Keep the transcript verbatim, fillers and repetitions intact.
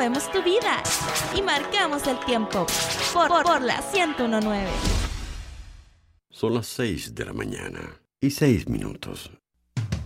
movemos tu vida y marcamos el tiempo por, por, por la ciento uno punto nueve. Son las seis de la mañana y seis minutos.